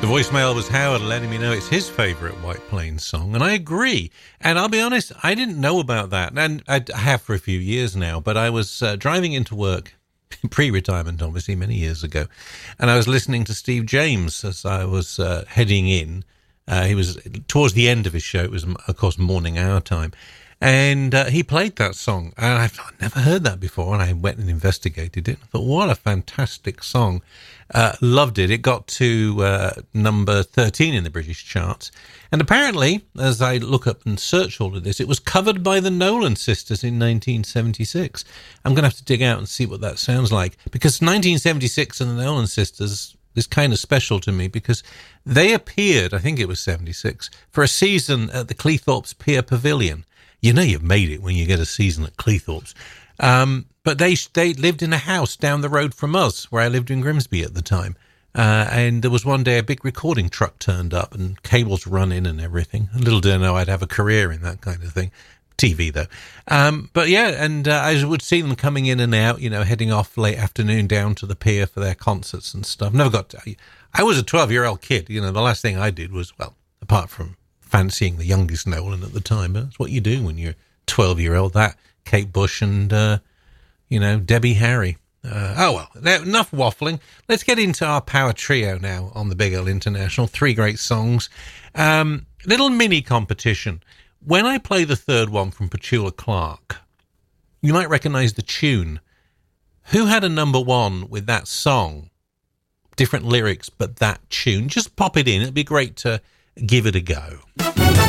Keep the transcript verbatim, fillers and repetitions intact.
The voicemail was Howard letting me know it's his favourite White Plains song, and I agree. And I'll be honest, I didn't know about that, and I have for a few years now, but I was uh, driving into work, pre-retirement obviously, many years ago, and I was listening to Steve James as I was uh, heading in. Uh, he was towards the end of his show. It was, of course, morning hour time. And uh, he played that song, and I've never heard that before, and I went and investigated it. I thought, what a fantastic song. Uh, loved it. It got to uh, number thirteen in the British charts. And apparently, as I look up and search all of this, it was covered by the Nolan sisters in nineteen seventy-six. I'm going to have to dig out and see what that sounds like, because nineteen seventy-six and the Nolan sisters is kind of special to me, because they appeared, I think it was seventy-six, for a season at the Cleethorpes Pier Pavilion. You know you've made it when you get a season at Cleethorpes. Um, but they they lived in a house down the road from us, where I lived in Grimsby at the time. Uh, and there was one day a big recording truck turned up and cables run in and everything. Little did I know I'd have a career in that kind of thing. T V, though. Um, but yeah, and uh, I would see them coming in and out, you know, heading off late afternoon down to the pier for their concerts and stuff. Never got to... I was a twelve-year-old kid. You know, the last thing I did was, well, apart from fancying the youngest Nolan at the time, but that's what you do when you're twelve-year-old. That, Kate Bush and, uh, you know, Debbie Harry. Uh, oh, well, enough waffling. Let's get into our power trio now on the Big L International. Three great songs. Um, little mini competition. When I play the third one from Petula Clark, you might recognise the tune. Who had a number one with that song? Different lyrics, but that tune. Just pop it in. It'd be great to give it a go.